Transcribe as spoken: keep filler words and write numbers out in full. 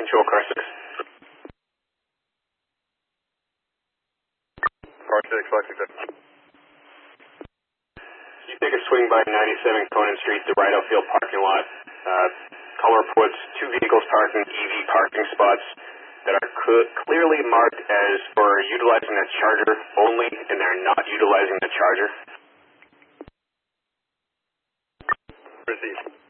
Control car six. Car six, Lexington. You take a swing by ninety-seven Conan Street, the right outfield parking lot. Uh, caller reports two vehicles parked in E V parking spots that are cl- clearly marked as for utilizing the charger only, and they're not utilizing the charger. Received.